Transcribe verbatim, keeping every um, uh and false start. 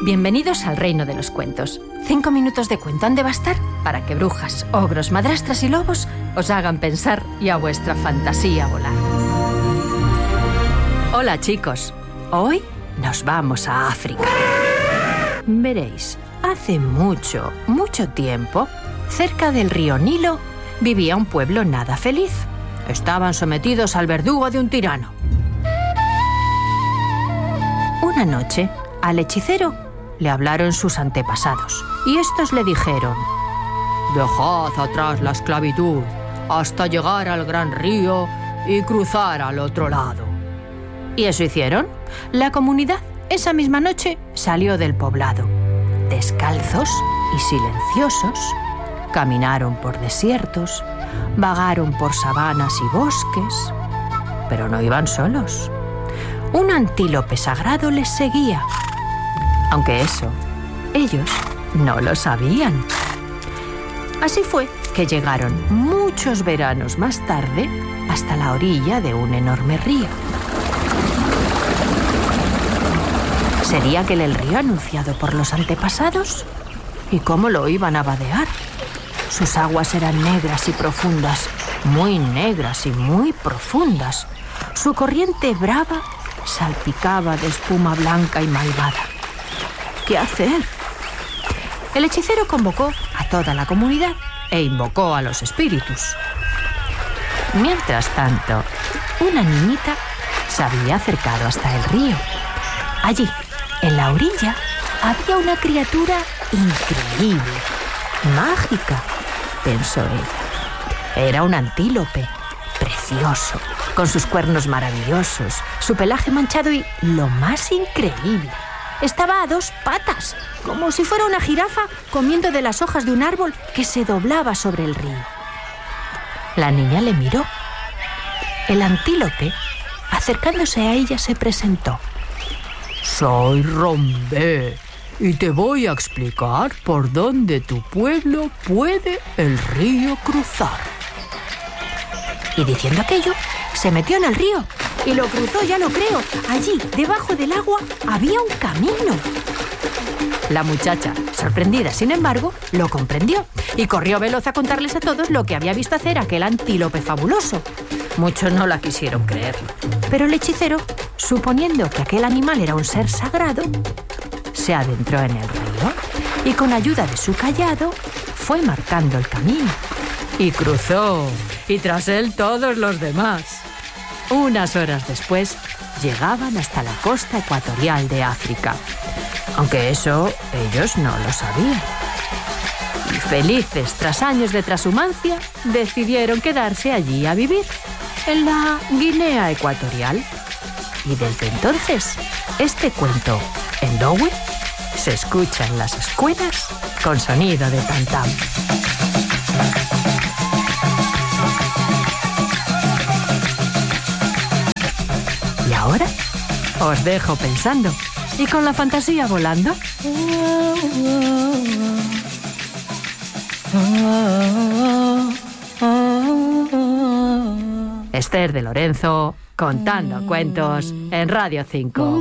Bienvenidos al reino de los cuentos. Cinco minutos de cuento han de bastar para que brujas, ogros, madrastras y lobos os hagan pensar y a vuestra fantasía volar. Hola chicos, hoy nos vamos a África. Veréis, hace mucho, mucho tiempo, cerca del río Nilo, vivía un pueblo nada feliz. Estaban sometidos al verdugo de un tirano. Una noche, al hechicero le hablaron sus antepasados y estos le dijeron: «Dejad atrás la esclavitud hasta llegar al gran río y cruzar al otro lado». Y eso hicieron. La comunidad esa misma noche salió del poblado. Descalzos y silenciosos, caminaron por desiertos, vagaron por sabanas y bosques, pero no iban solos. Un antílope sagrado les seguía, aunque eso ellos no lo sabían. Así fue que llegaron muchos veranos más tarde hasta la orilla de un enorme río. ¿Sería aquel el río anunciado por los antepasados? ¿Y cómo lo iban a vadear? Sus aguas eran negras y profundas, muy negras y muy profundas. Su corriente brava salpicaba de espuma blanca y malvada. ¿Qué hacer? El hechicero convocó a toda la comunidad e invocó a los espíritus. Mientras tanto, una niñita se había acercado hasta el río. Allí, en la orilla, había una criatura increíble, mágica, pensó ella. Era un antílope, precioso, con sus cuernos maravillosos, su pelaje manchado y, lo más increíble, estaba a dos patas, como si fuera una jirafa comiendo de las hojas de un árbol que se doblaba sobre el río. La niña le miró. El antílope, acercándose a ella, se presentó. «Soy Rombé y te voy a explicar por dónde tu pueblo puede el río cruzar». Y diciendo aquello, se metió en el río y lo cruzó, ya lo creo. Allí, debajo del agua, había un camino. La muchacha, sorprendida sin embargo, lo comprendió y corrió veloz a contarles a todos lo que había visto hacer aquel antílope fabuloso. Muchos no la quisieron creer, pero el hechicero, suponiendo que aquel animal era un ser sagrado, se adentró en el río y con ayuda de su cayado fue marcando el camino. Y cruzó, y tras él todos los demás. Unas horas después llegaban hasta la costa ecuatorial de África, aunque eso ellos no lo sabían. Y felices tras años de trashumancia, decidieron quedarse allí a vivir, en la Guinea Ecuatorial. Y desde entonces, este cuento en Lowe se escucha en las escuelas con sonido de tam-tam. Y ahora os dejo pensando y con la fantasía volando. Esther de Lorenzo contando cuentos en Radio cinco.